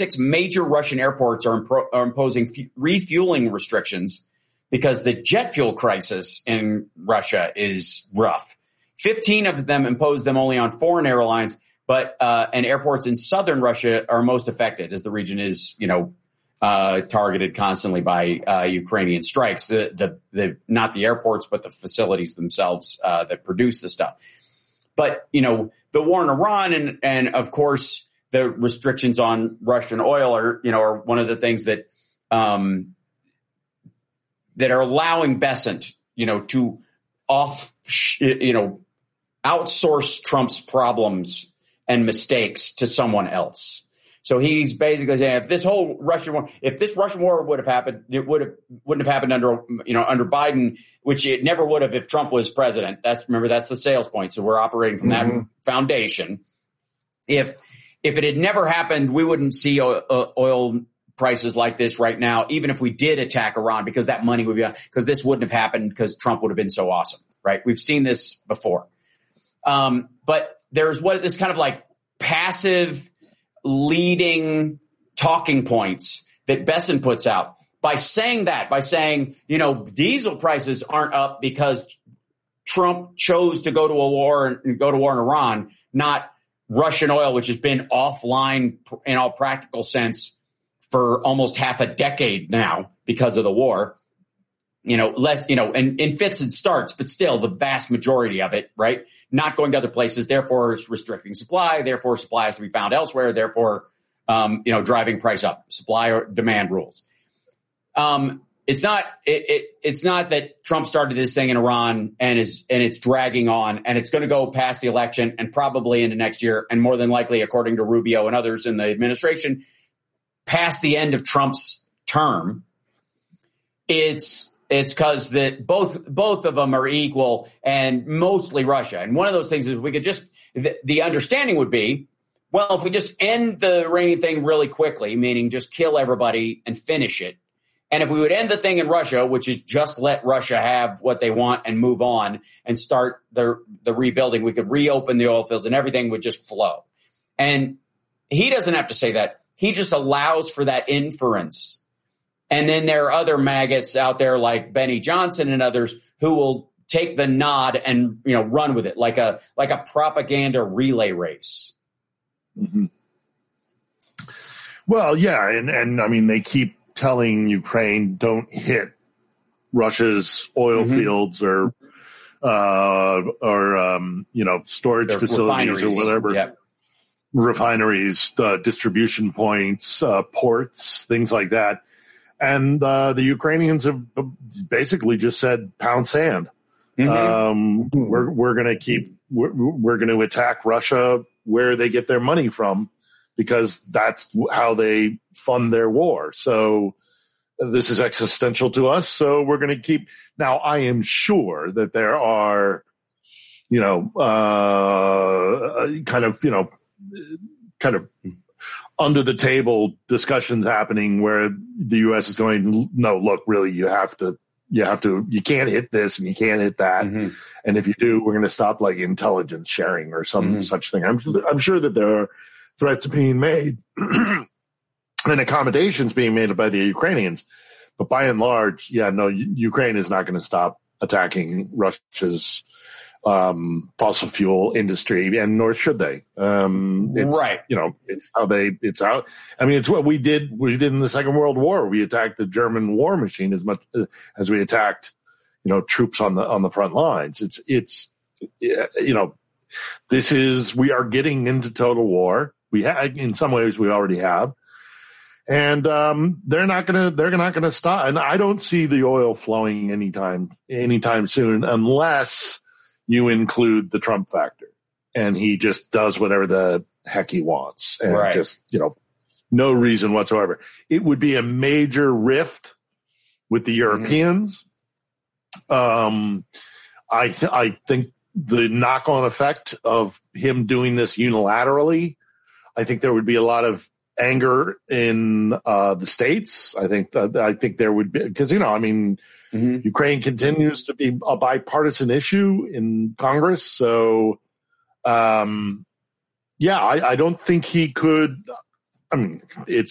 26 major Russian airports are imposing refueling restrictions because the jet fuel crisis in Russia is rough. 15 of them impose them only on foreign airlines, but and airports in southern Russia are most affected, as the region is, targeted constantly by Ukrainian strikes. The not the airports, but the facilities themselves that produce the stuff. But the war in Iran and of course the restrictions on Russian oil are one of the things that that are allowing Bessent to outsource Trump's problems and mistakes to someone else. So he's basically saying if this Russian war would have happened, it wouldn't have happened under Biden, which it never would have if Trump was president. That's the sales point. So we're operating from that foundation. If it had never happened, we wouldn't see oil prices like this right now, even if we did attack Iran, because that money would be because this wouldn't have happened because Trump would have been so awesome, right? We've seen this before. But there's this kind of like passive leading talking points that Bessent puts out by saying diesel prices aren't up because Trump chose to go to war in Iran, not Russian oil, which has been offline in all practical sense for almost half a decade now because of the war. Less, in fits and starts, but still the vast majority of it, right? Not going to other places, therefore it's restricting supply, therefore supply has to be found elsewhere, therefore, driving price up, supply or demand rules. It's not that Trump started this thing in Iran and it's dragging on and it's going to go past the election and probably into next year. And more than likely, according to Rubio and others in the administration, past the end of Trump's term. It's because that both of them are equal and mostly Russia. And one of those things is we could the understanding would be, well, if we just end the Iranian thing really quickly, meaning just kill everybody and finish it. And if we would end the thing in Russia, which is just let Russia have what they want and move on and start the rebuilding, we could reopen the oil fields and everything would just flow. And he doesn't have to say that. He just allows for that inference. And then there are other maggots out there like Benny Johnson and others who will take the nod and run with it like a propaganda relay race. Mm-hmm. Well, yeah, and I mean they keep telling Ukraine don't hit Russia's oil fields or storage their facilities or whatever. Yep. Refineries, distribution points, ports, things like that. And the Ukrainians have basically just said, pound sand. Mm-hmm. We're going to attack Russia where they get their money from because that's how they fund their war. So this is existential to us. So we're going to keep. Now, I am sure that there are, kind of under the table discussions happening where the U.S. is going, no, look, really, you can't hit this and you can't hit that. Mm-hmm. And if you do, we're going to stop like intelligence sharing or some such thing. I'm sure that there are threats being made and accommodations being made by the Ukrainians. But by and large, Ukraine is not going to stop attacking Russia's fossil fuel industry, and nor should they. It's, right. It's what we did in the Second World War. We attacked the German war machine as much as we attacked, troops on the front lines. We are getting into total war. In some ways we already have. And, they're not gonna stop. And I don't see the oil flowing anytime soon unless you include the Trump factor and he just does whatever the heck he wants and just, no reason whatsoever. It would be a major rift with the Europeans. I think the knock-on effect of him doing this unilaterally, I think there would be a lot of anger in the States. I think there would be, because, Ukraine continues to be a bipartisan issue in Congress. So, I don't think he could. I mean, it's